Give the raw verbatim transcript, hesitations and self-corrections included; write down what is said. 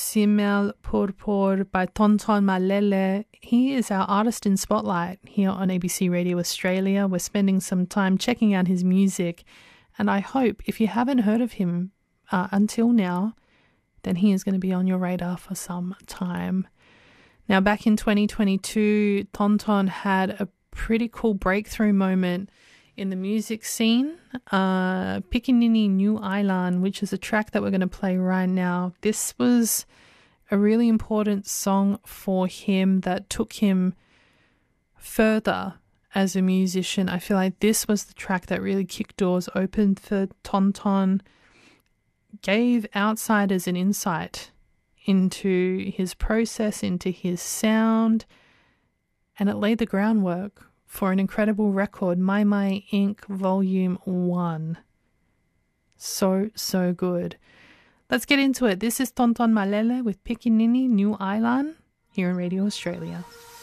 Simel Purpur by Tonton Malele. He is our artist in Spotlight here on A B C Radio Australia. We're spending some time checking out his music, and I hope if you haven't heard of him uh, until now, then he is going to be on your radar for some time. Now, back in twenty twenty-two, Tonton had a pretty cool breakthrough moment in the music scene. Uh, Pikinini New Island, which is a track that we're going to play right now. This was a really important song for him that took him further as a musician. I feel like this was the track that really kicked doors open for Tonton, gave outsiders an insight into his process, into his sound, and it laid the groundwork for an incredible record, My My Inc Volume one. So, so good. Let's get into it. This is Tonton Malele with Pikinini New Island here on Radio Australia.